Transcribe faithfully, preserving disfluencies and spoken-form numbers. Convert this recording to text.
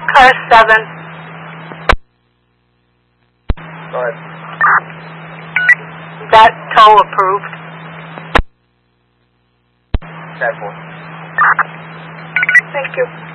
Car seven. Go ahead. That tow approved. ten four. Thank you.